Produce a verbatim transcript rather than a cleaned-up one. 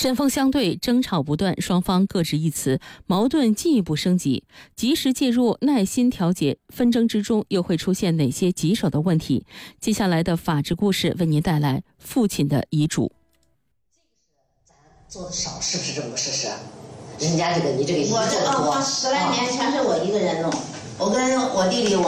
针锋相对，争吵不断，双方各执一词，矛盾进一步升级。及时介入，耐心调解，纷争之中又会出现哪些棘手的问题？接下来的法治故事为您带来父亲的遗嘱。 咱做的少，是不是这么个事实？人家这个你这个遗嘱我这哦，我十来年全是我一个人弄，我跟我弟弟我。